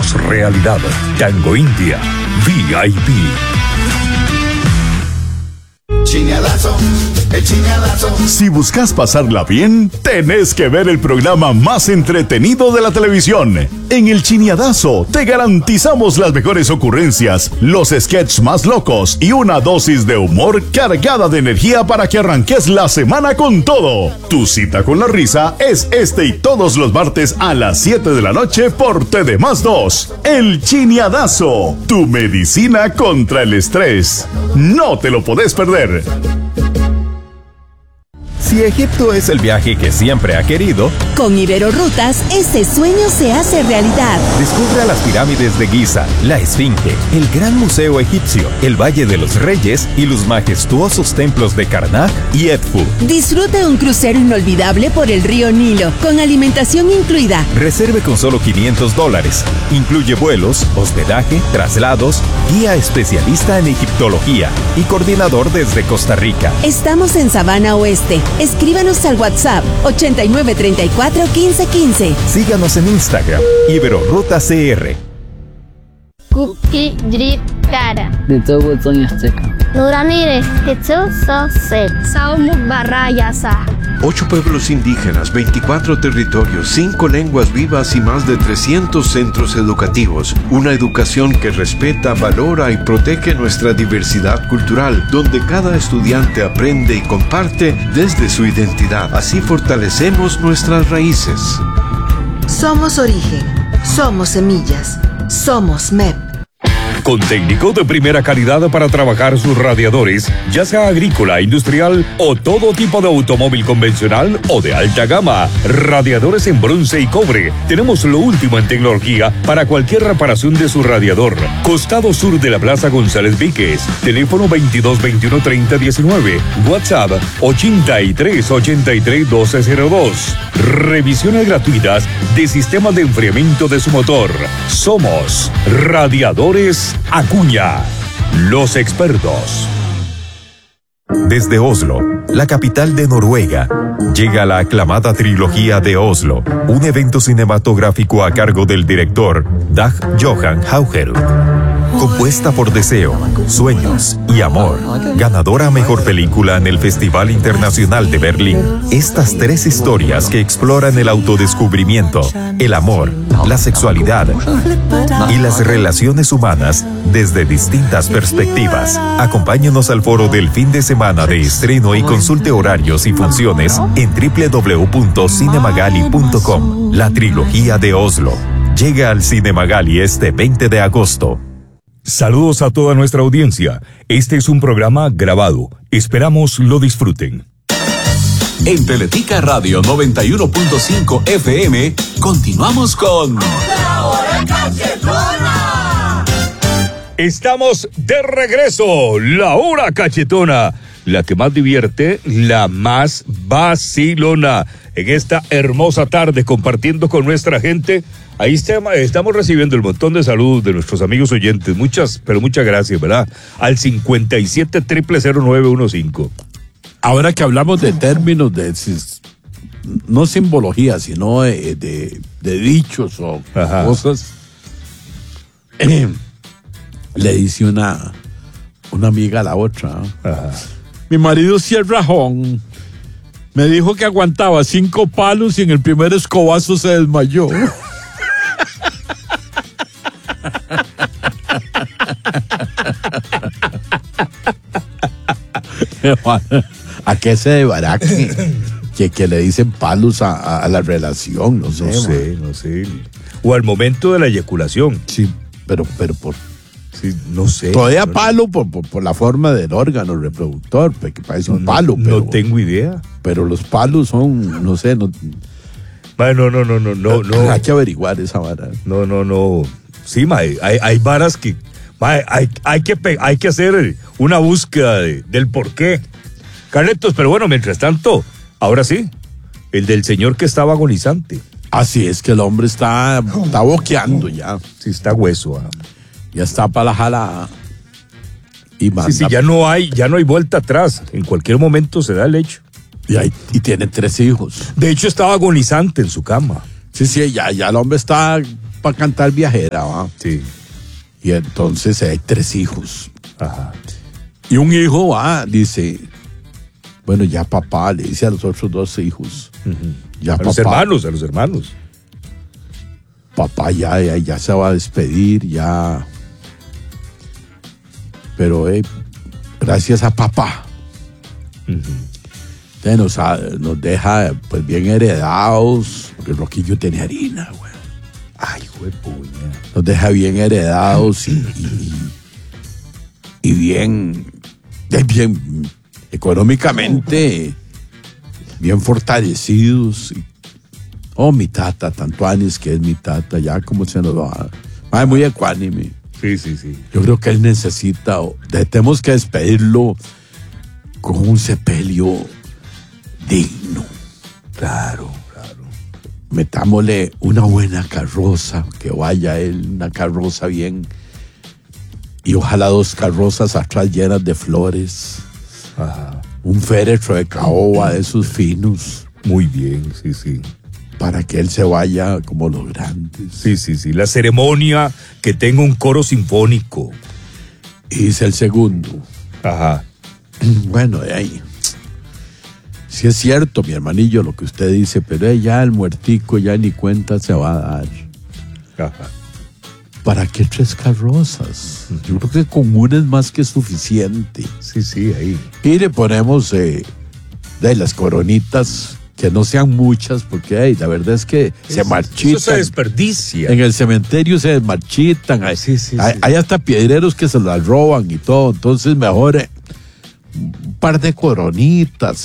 haz realidad. Tango India, VIP. Chineadazo, el chineadazo. Si buscas pasarla bien, tenés que ver el programa más entretenido de la televisión. En el Chineadazo te garantizamos las mejores ocurrencias, los sketches más locos y una dosis de humor cargada de energía para que arranques la semana con todo. Tu cita con la risa es este y todos los martes a las 7 de la noche por TDMás 2. El Chineadazo, tu medicina contra el estrés. No te lo podés perder. Si Egipto es el viaje que siempre ha querido, con Iberorrutas ese sueño se hace realidad. Descubra las pirámides de Giza, la Esfinge, el Gran Museo Egipcio, el Valle de los Reyes y los majestuosos templos de Karnak y Edfu. Disfrute un crucero inolvidable por el río Nilo, con alimentación incluida. Reserve con solo $500. Incluye vuelos, hospedaje, traslados, guía especialista en egiptología y coordinador desde Costa Rica. Estamos en Sabana Oeste. Escríbanos al WhatsApp 8934-1515. Síganos en Instagram, Iberorruta CR. Cookie Drip Cara. De todo Azteca. Nuramire, Sosel. Saumuk Barrayasa. 8 pueblos indígenas, 24 territorios, 5 lenguas vivas y más de 300 centros educativos. Una educación que respeta, valora y protege nuestra diversidad cultural, donde cada estudiante aprende y comparte desde su identidad. Así fortalecemos nuestras raíces. Somos origen, somos semillas, somos MEP. Con técnico de primera calidad para trabajar sus radiadores, ya sea agrícola, industrial o todo tipo de automóvil convencional o de alta gama. Radiadores en bronce y cobre. Tenemos lo último en tecnología para cualquier reparación de su radiador. Costado sur de la Plaza González Víquez. Teléfono 2221-3019. WhatsApp 8383-1202. Revisiones gratuitas de sistema de enfriamiento de su motor. Somos Radiadores Acuña, los expertos. Desde Oslo, la capital de Noruega, llega la aclamada trilogía de Oslo, un evento cinematográfico a cargo del director Dag Johan Haugerud. Compuesta por Deseo, Sueños y Amor, ganadora a Mejor Película en el Festival Internacional de Berlín. Estas 3 historias que exploran el autodescubrimiento, el amor, la sexualidad y las relaciones humanas desde distintas perspectivas. Acompáñanos al foro del fin de semana de estreno y consulte horarios y funciones en www.cinemagali.com. La trilogía de Oslo llega al Cinemagali este 20 de agosto. Saludos a toda nuestra audiencia. Este es un programa grabado. Esperamos lo disfruten. En Teletica Radio 91.5 FM, continuamos con ¡La Hora Cachetona! Estamos de regreso. La Hora Cachetona. La que más divierte, la más vacilona. En esta hermosa tarde, compartiendo con nuestra gente. Ahí estamos recibiendo el montón de saludos de nuestros amigos oyentes. Muchas gracias, ¿verdad? Al 57-000-915. Ahora que hablamos de términos de no simbología, sino de dichos o cosas, le dice una amiga a la otra. Ajá. Mi marido sí es rajón. Me dijo que aguantaba 5 palos y en el primer escobazo se desmayó. ¿A qué se deberá que le dicen palos a la relación? No sé. O al momento de la eyaculación. Sí, pero por... Sí, no sé. Todavía palo por la forma del órgano reproductor, que parece un palo. Pero, no tengo idea. Pero los palos son, no sé, no. Bueno, no. Hay que averiguar esa vara. No. Sí, mae, hay varas que, mae, hay que hacer una búsqueda del porqué. Carletos, pero bueno, mientras tanto, ahora sí, el del señor que estaba agonizante. Así es que el hombre está boqueando ya. Sí, está hueso. Ya está para la jalada. Sí, ya no hay vuelta atrás. En cualquier momento se da el hecho. Y tiene 3 hijos. De hecho, estaba agonizante en su cama. Sí, ya el hombre está para cantar viajera, ¿va? Sí. Y entonces hay 3 hijos. Ajá. Y un hijo va, dice, bueno, ya papá, le dice a los otros 2 hijos. Ya A papá, los hermanos. papá ya se va a despedir, ya. Pero gracias a papá. Entonces nos deja pues bien heredados, porque Roquillo tenía harina, güey. Ay, güey, puña. Nos deja bien heredados y bien económicamente bien fortalecidos. Mi tata, tanto años que es mi tata, ya como se nos va. Ay, muy ecuánime. Sí, sí, sí. Yo creo que él necesita, tenemos que despedirlo con un sepelio digno. Claro. Metámosle una buena carroza, que vaya él, una carroza bien, y ojalá 2 carrozas atrás llenas de flores. Ajá. Un féretro de caoba de esos finos. Muy bien, sí, sí. Para que él se vaya como los grandes. Sí, sí, sí. La ceremonia que tenga un coro sinfónico. Y es el segundo. Ajá. Bueno, de ahí. Sí es cierto, mi hermanillo, lo que usted dice, pero ya el muertico ya ni cuenta se va a dar. Ajá. ¿Para qué 3 carrozas? Yo creo que con una es más que suficiente. Sí, sí, ahí. Y le ponemos de las coronitas, que no sean muchas, porque la verdad es que se marchitan. Eso se desperdicia. En el cementerio se desmarchitan. Sí, sí, hay hasta piedreros que se las roban y todo. Entonces mejor un par de coronitas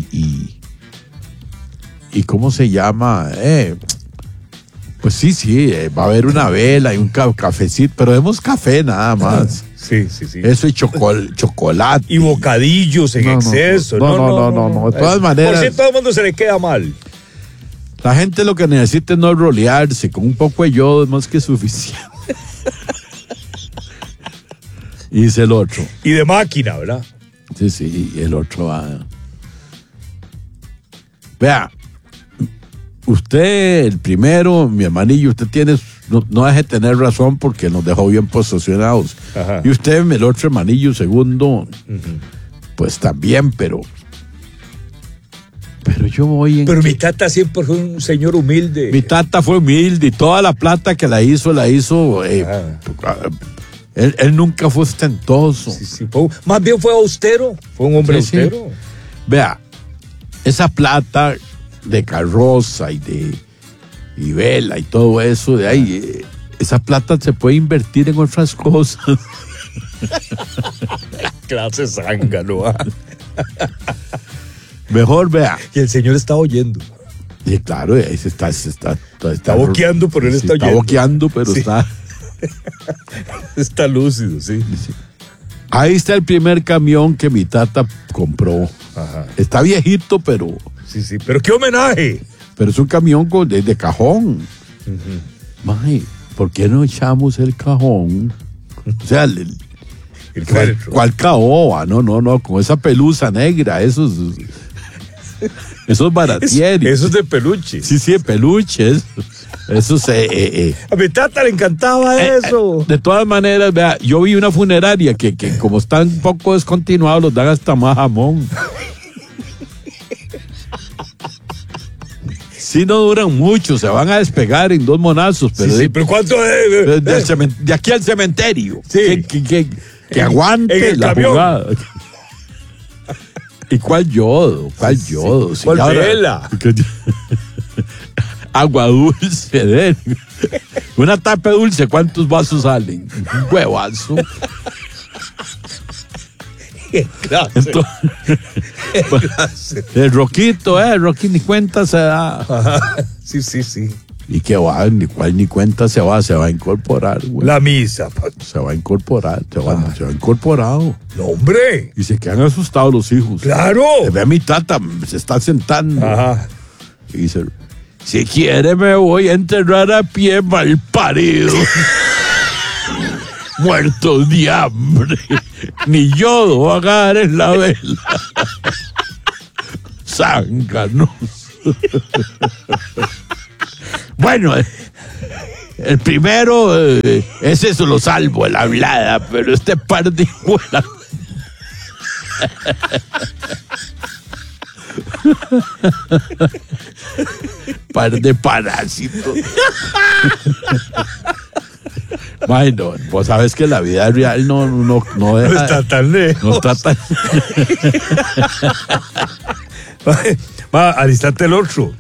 y ¿cómo se llama? Pues sí, va a haber una vela y un cafecito, pero demos café nada más. Sí, sí, sí. Eso y chocolate. Y bocadillos en exceso. No. De todas maneras. Por si todo el mundo se le queda mal. La gente lo que necesita es no rolearse. Con un poco de yodo es más que suficiente. Y dice el otro. Y de máquina, ¿verdad? Sí, y el otro va. Vea, usted, el primero, mi hermanillo, usted tiene, no deje de tener razón porque nos dejó bien posicionados. Ajá. Y usted, el otro hermanillo, segundo, pues también, pero yo voy en... Pero mi tata siempre fue un señor humilde. Mi tata fue humilde y toda la plata que la hizo. Él nunca fue ostentoso. Sí, más bien fue austero. Fue un hombre austero. Sí. Vea, esa plata de carroza y vela y todo eso de ahí, esa plata se puede invertir en otras cosas. Clase zángano. Mejor, vea. Y el señor está oyendo. Y claro, ahí está boqueando, pero él está oyendo. Está boqueando, pero sí. Está lúcido, sí. Ahí está el primer camión que mi tata compró. Ajá. Está viejito, pero... Sí, pero qué homenaje. Pero es un camión de cajón. May, ¿por qué no echamos el cajón? O sea, ¿cuál caoba? No, con esa pelusa negra, esos baratieri. Eso es de peluche. Sí, de peluche. Eso a mi tata le encantaba eso. De todas maneras, vea, yo vi una funeraria que como están un poco descontinuados, los dan hasta más jamón. Sí, no duran mucho, se van a despegar en 2 monazos. Pero sí, pero ¿cuánto de aquí al cementerio? Sí. Que aguante en el la camión. jugada. ¿Y cuál yodo? ¿Cuál yodo? ¿Cuál vela? Agua dulce. Una tapa dulce, ¿cuántos vasos salen? Un huevazo. Entonces, el Roquito, ni cuenta se da. Ajá. Sí. Y que va, ni cuenta se va a incorporar, güey. La misa, se va a incorporar, se va incorporado. No, hombre. Y se quedan asustados los hijos. Claro. Ve a mi tata, se está sentando. Ajá. Y dice, si quiere me voy a enterrar a pie, mal parido. Muertos de hambre. Ni yodo va a caer en la vela. Zánganos. Bueno, el primero, ese se lo salvo, la hablada, pero este par de hijuelas. Par de parásitos. Bueno, vos sabes que la vida real no está tan lejos. No está tan... Al instante el otro,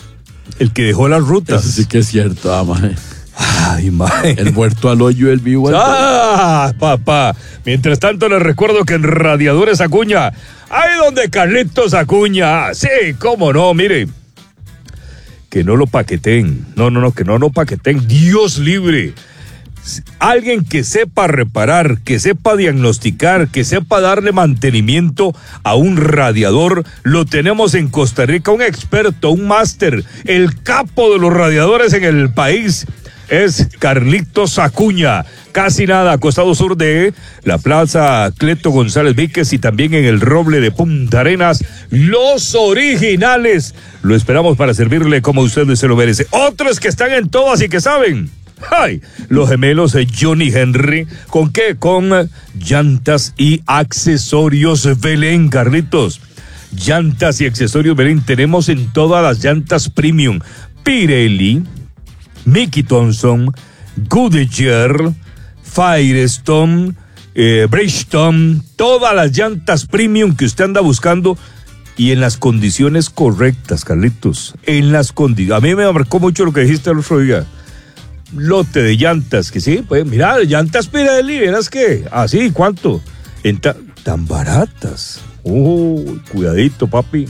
el que dejó las rutas. Eso sí que es cierto, mae. Ay, mae. El muerto al hoyo, el vivo al papá. Mientras tanto les recuerdo que en Radiadores Acuña, ahí donde Carlitos Acuña, sí, cómo no, mire, que no lo paqueten, no, que no lo paqueten, Dios libre. Alguien que sepa reparar, que sepa diagnosticar, que sepa darle mantenimiento a un radiador, lo tenemos en Costa Rica, un experto, un máster, el capo de los radiadores en el país, es Carlitos Acuña. Casi nada, costado sur de la Plaza Cleto González Víquez y también en el Roble de Punta Arenas, los originales. Lo esperamos para servirle como ustedes se lo merecen. Otros que están en todas y que saben. ¡Ay! Los gemelos de Johnny Henry. ¿Con qué? Con llantas y accesorios Belén, Carlitos. Llantas y accesorios Belén. Tenemos en todas las llantas premium. Pirelli, Mickey Thompson, Goodyear, Firestone, Bridgestone. Todas las llantas premium que usted anda buscando. Y en las condiciones correctas, Carlitos. En las condiciones. A mí me marcó mucho lo que dijiste el otro día. Lote de llantas, que sí, pues mira, llantas Pirelli, verás que, así, ¿cuánto? Tan baratas. Cuidadito, papi.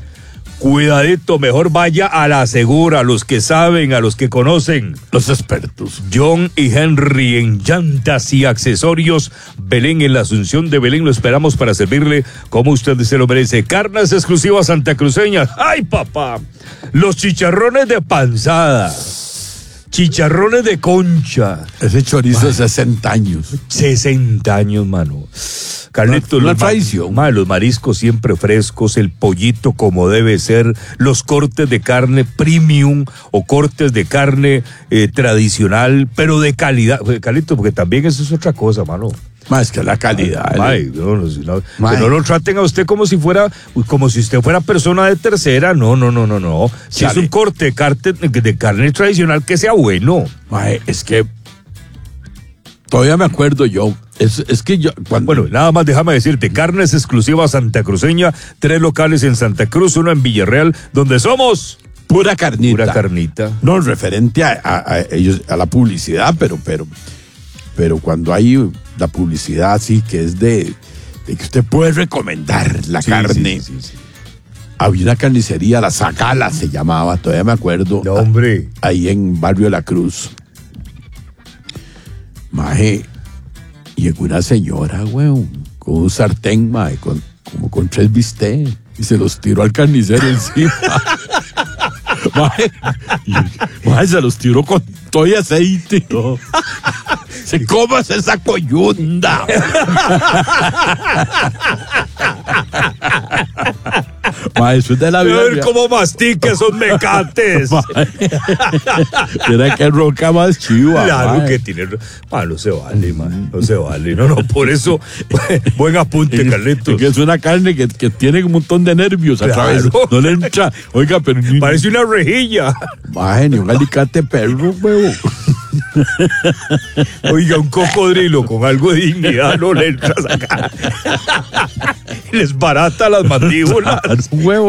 Cuidadito, mejor vaya a la segura, a los que saben, a los que conocen. Los expertos. John y Henry en llantas y accesorios. Belén, en la Asunción de Belén, lo esperamos para servirle como usted se lo merece. Carnes exclusivas santacruceñas. ¡Ay, papá! Los chicharrones de panzada. Chicharrones de concha. Ese chorizo de 60 años. 60 años, mano. Carlitos, una traición. Los mariscos siempre frescos, el pollito como debe ser, los cortes de carne premium o cortes de carne tradicional, pero de calidad. Carlitos, porque también eso es otra cosa, mano. Más que la calidad. Que no lo traten a usted como si usted fuera persona de tercera. No. Si es un corte de carne tradicional, que sea bueno. Es que todavía me acuerdo yo. Es que yo. Bueno, nada más déjame decirte: carnes exclusivas santacruceña, 3 locales en Santa Cruz, 1 en Villarreal, donde somos pura carnita. Pura carnita. No, referente a ellos, a la publicidad, pero cuando hay la publicidad así que es de que usted puede recomendar la carne. Sí. Había una carnicería, la Zacala se llamaba, todavía me acuerdo. No, hombre. Ahí en Barrio La Cruz. Maje, llegó una señora, weón, con un sartén, maje, como con 3 bistecs, y se los tiró al carnicero encima. Maje, se los tiró con todo y aceite. No. Se comas esa coyunda. Eso es de la vida. A ver cómo mastica esos mecates. Mira que roca más chiva. Claro que tiene. No se vale, no se vale. No, por eso, buen apunte, Carlitos. Que es una carne que tiene un montón de nervios a través. No le entra. Oiga, pero. Parece una rejilla. Ni un alicate perro, huevo. Oiga, un cocodrilo con algo de dignidad no le entras acá. Les barata las mandíbulas. Un huevo.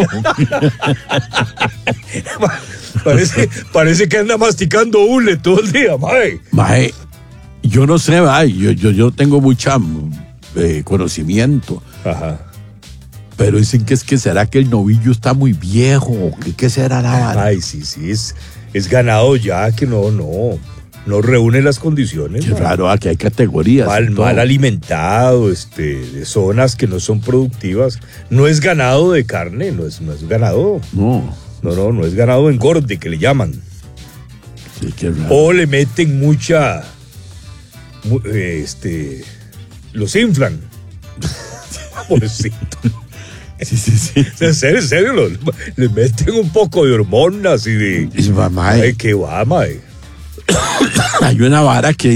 Parece que anda masticando hule todo el día, mae. Yo no sé, yo tengo mucha conocimiento. Ajá. Pero dicen que será que el novillo está muy viejo. ¿Qué será la vara? Ay, sí, es ganado ya que no reúne las condiciones. Qué raro, que hay categorías. Mal alimentado, de zonas que no son productivas. No es ganado de carne, no es ganado. No es ganado engorde, que le llaman. Sí, qué raro. O le meten mucha, los inflan. Pobrecito. Sí. En serio, le meten un poco de hormonas y de. Ay, qué va, mae. hay una vara que